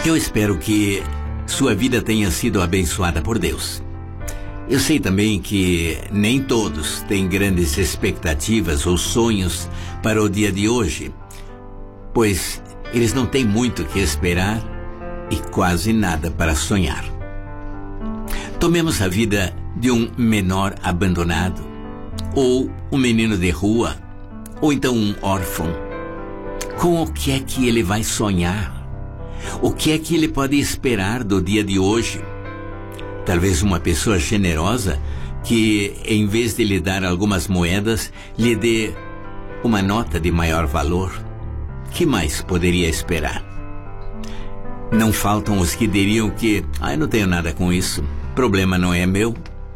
Eu espero que sua vida tenha sido abençoada por Deus. Eu sei também que nem todos têm grandes expectativas ou sonhos para o dia de hoje, pois eles não têm muito que esperar e quase nada para sonhar. Tomemos a vida de um menor abandonado, ou um menino de rua, ou então um órfão. Com o que é que ele vai sonhar? O que é que ele pode esperar do dia de hoje? Talvez uma pessoa generosa que, em vez de lhe dar algumas moedas, lhe dê uma nota de maior valor. Que mais poderia esperar? Não faltam os que diriam que, eu não tenho nada com isso, problema não é meu.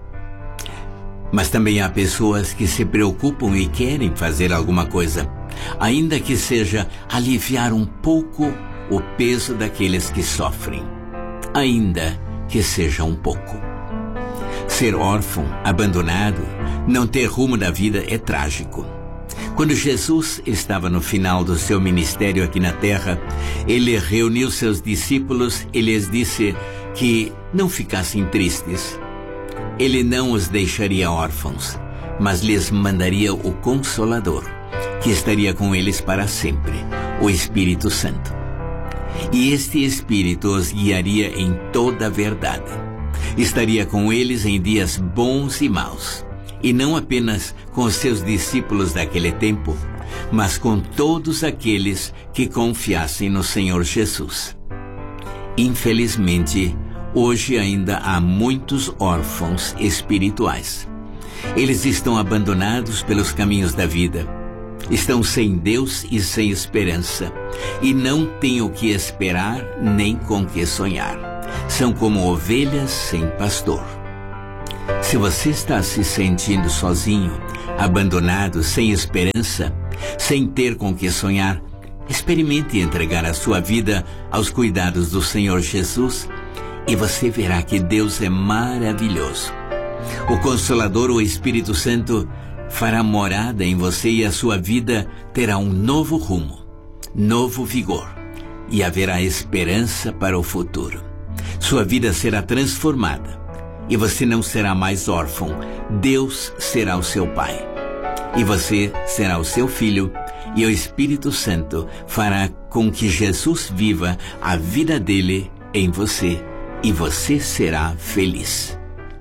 Mas também há pessoas que se preocupam e querem fazer alguma coisa, ainda que seja aliviar um pouco o peso daqueles que sofrem, ainda que seja um pouco. Ser órfão, abandonado, não ter rumo da vida é trágico. Quando Jesus estava no final do seu ministério aqui na terra, ele reuniu seus discípulos e lhes disse que não ficassem tristes. Ele não os deixaria órfãos, mas lhes mandaria o Consolador, que estaria com eles para sempre, o Espírito Santo. E este Espírito os guiaria em toda a verdade. Estaria com eles em dias bons e maus, e não apenas com os seus discípulos daquele tempo, mas com todos aqueles que confiassem no Senhor Jesus. Infelizmente, hoje ainda há muitos órfãos espirituais. Eles estão abandonados pelos caminhos da vida. Estão sem Deus e sem esperança, e não têm o que esperar nem com que sonhar. São como ovelhas sem pastor. Se você está se sentindo sozinho, abandonado, sem esperança, sem ter com que sonhar, experimente entregar a sua vida aos cuidados do Senhor Jesus e você verá que Deus é maravilhoso. O Consolador, o Espírito Santo, fará morada em você e a sua vida terá um novo rumo, novo vigor e haverá esperança para o futuro. Sua vida será transformada e você não será mais órfão. Deus será o seu Pai e você será o seu filho, e o Espírito Santo fará com que Jesus viva a vida dele em você e você será feliz.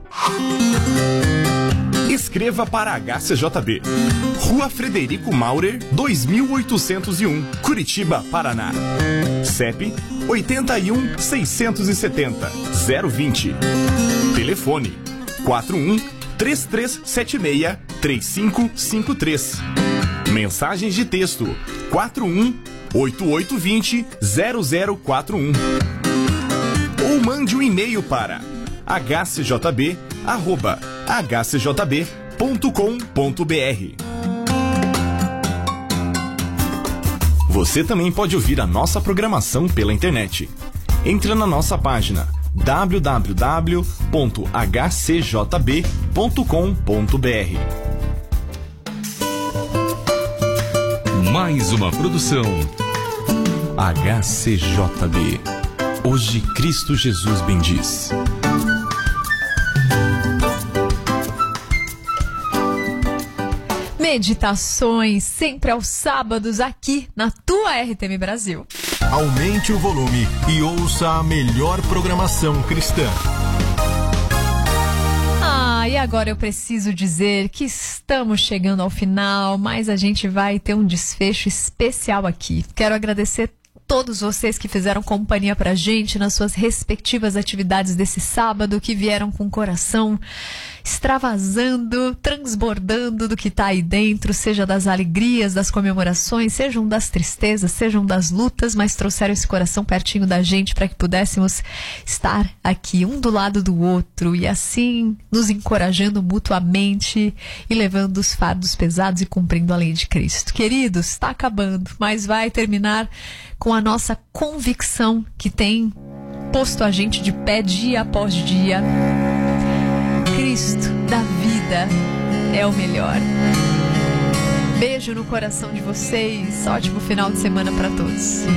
Escreva para a HCJB, Rua Frederico Maurer, 2801, Curitiba, Paraná. CEP 81 670 020. Telefone 41 3376 3553. Mensagens de texto 41 8820 0041. Ou mande um e-mail para hcjb@hcjb.com.br. Você também pode ouvir a nossa programação pela internet. Entre na nossa página www.hcjb.com.br. Mais uma produção HCJB. Hoje Cristo Jesus bendiz. Meditações sempre aos sábados aqui na tua RTM Brasil. Aumente o volume e ouça a melhor programação cristã. E agora eu preciso dizer que estamos chegando ao final, mas a gente vai ter um desfecho especial aqui. Quero agradecer todos vocês que fizeram companhia pra gente nas suas respectivas atividades desse sábado, que vieram com o coração extravasando, transbordando do que tá aí dentro, seja das alegrias, das comemorações, sejam das tristezas, sejam das lutas, mas trouxeram esse coração pertinho da gente para que pudéssemos estar aqui um do lado do outro e assim nos encorajando mutuamente e levando os fardos pesados e cumprindo a lei de Cristo. Queridos, está acabando, mas vai terminar com a nossa convicção que tem posto a gente de pé dia após dia. Cristo da vida é o melhor. Beijo no coração de vocês. Ótimo final de semana para todos.